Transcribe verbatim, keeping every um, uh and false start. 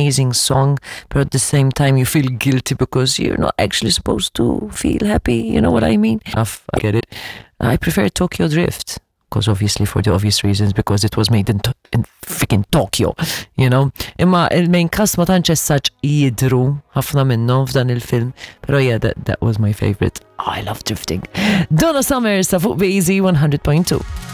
amazing song, but at the same time you feel guilty because you're not actually supposed to feel happy. You know what I mean? I get it. I prefer Tokyo Drift. Because obviously for the obvious reasons, because it was made in, to- in freaking Tokyo, you know. Imma il-main cast ma tantx essaġ jidru ħafna minnhom f'dan il-film, pero yeah, that, that was my favorite. Oh, I love drifting. Donna Summer sa fuq B Z one hundred point two.